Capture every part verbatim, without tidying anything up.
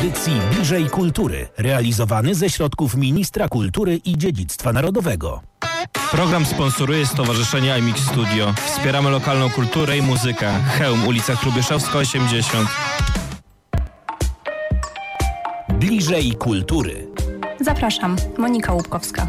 audycji Bliżej Kultury, realizowany ze środków Ministra Kultury i Dziedzictwa Narodowego. Program sponsoruje Stowarzyszenie iMix Studio. Wspieramy lokalną kulturę i muzykę. Chełm, ulica Hrubieszowska osiemdziesiąt. Bliżej Kultury. Zapraszam, Monika Łupkowska.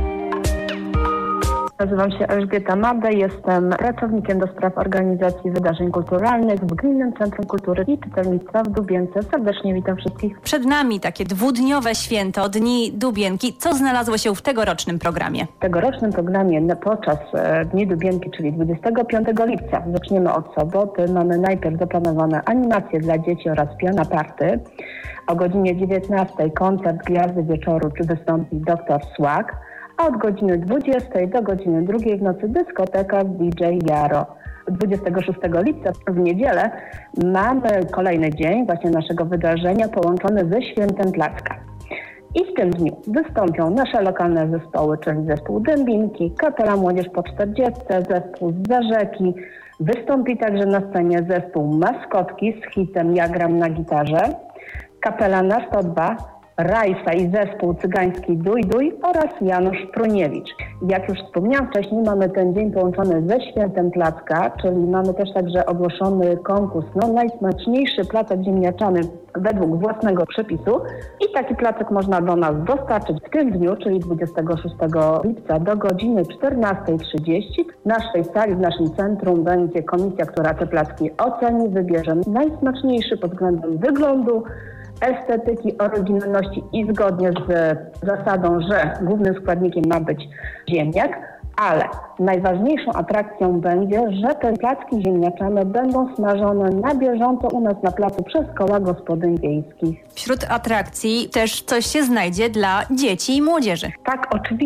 Nazywam się Elżbieta Made, jestem pracownikiem do spraw organizacji wydarzeń kulturalnych w Gminnym Centrum Kultury i Czytelnictwa w Dubience. Serdecznie witam wszystkich. Przed nami takie dwudniowe święto, Dni Dubienki. Co znalazło się w tegorocznym programie? W tegorocznym programie podczas Dni Dubienki, czyli dwudziestego piątego lipca, zaczniemy od soboty. Mamy najpierw zaplanowane animacje dla dzieci oraz piana party. O godzinie dziewiętnastej koncert Gwiazdy Wieczoru, czy wystąpi doktor Słak. A od godziny dwudziestej do godziny drugiej w nocy dyskoteka D J Jaro. dwudziestego szóstego lipca w niedzielę mamy kolejny dzień właśnie naszego wydarzenia połączony ze Świętem Placka. I w tym dniu wystąpią nasze lokalne zespoły, czyli zespół Dębinki, Kapela Młodzież po czterdziestce, zespół z Zarzeki. Wystąpi także na scenie zespół Maskotki z hitem Ja gram na gitarze, Kapela na sto dwa, Rajsa i zespół cygański Duj Duj oraz Janusz Pruniewicz. Jak już wspomniałam wcześniej, mamy ten dzień połączony ze Świętem Placka, czyli mamy też także ogłoszony konkurs no, najsmaczniejszy placek ziemniaczany według własnego przepisu i taki placek można do nas dostarczyć w tym dniu, czyli dwudziestego szóstego lipca do godziny czternastej trzydzieści. W naszej sali, w naszym centrum będzie komisja, która te placki oceni, wybierze najsmaczniejszy pod względem wyglądu, estetyki, oryginalności i zgodnie z zasadą, że głównym składnikiem ma być ziemniak, ale najważniejszą atrakcją będzie, że te placki ziemniaczane będą smażone na bieżąco u nas na placu przez koła gospodyń wiejskich. Wśród atrakcji też coś się znajdzie dla dzieci i młodzieży. Tak, oczywiście.